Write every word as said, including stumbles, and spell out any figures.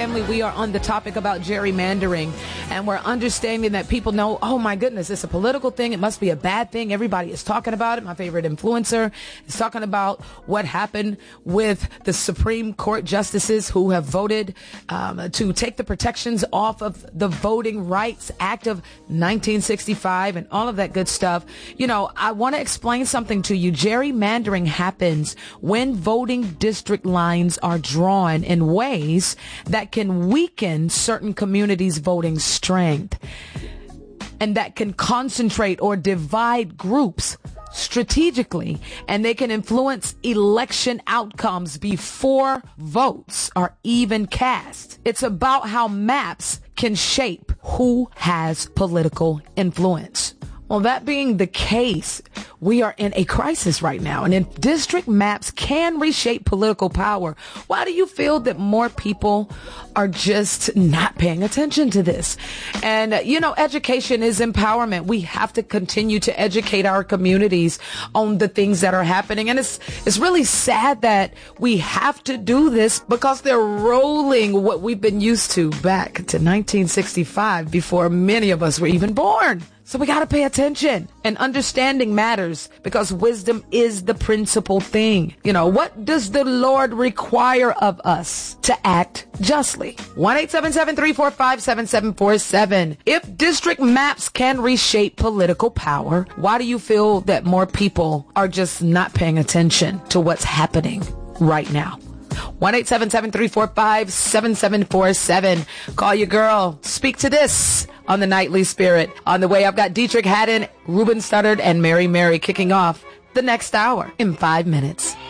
family, we are on the topic about gerrymandering, and we're understanding that people know, oh my goodness, it's a political thing. It must be a bad thing. Everybody is talking about it. My favorite influencer is talking about what happened with the Supreme Court justices who have voted um, to take the protections off of the Voting Rights Act of nineteen sixty-five and all of that good stuff. You know, I want to explain something to you. Gerrymandering happens when voting district lines are drawn in ways that can weaken certain communities' voting strength and that can concentrate or divide groups strategically, and they can influence election outcomes before votes are even cast. It's about how maps can shape who has political influence. Well, that being the case, we are in a crisis right now, and if district maps can reshape political power, why do you feel that more people are just not paying attention to this? And, uh, you know, education is empowerment. We have to continue to educate our communities on the things that are happening. And it's, it's really sad that we have to do this because they're rolling what we've been used to back to nineteen sixty-five before many of us were even born. So we got to pay attention, and understanding matters because wisdom is the principal thing. You know, what does the Lord require of us? To act justly. one eight seven seven, three four five, seven seven four seven. If district maps can reshape political power, why do you feel that more people are just not paying attention to what's happening right now? one eight seven seven, three four five, seven seven four seven. Call your girl. Speak to this on the Nightly Spirit. On the way, I've got Dietrich Haddon, Ruben Studdard, and Mary Mary kicking off the next hour in five minutes.